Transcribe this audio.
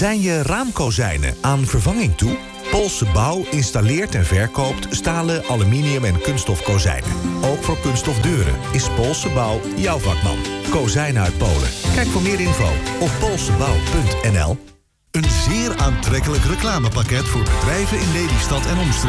Zijn je raamkozijnen aan vervanging toe? Poolse Bouw installeert en verkoopt stalen, aluminium en kunststof kozijnen. Ook voor kunststof deuren is Poolse Bouw jouw vakman. Kozijnen uit Polen. Kijk voor meer info op poolsebouw.nl. Een zeer aantrekkelijk reclamepakket voor bedrijven in Lelystad en omstreken.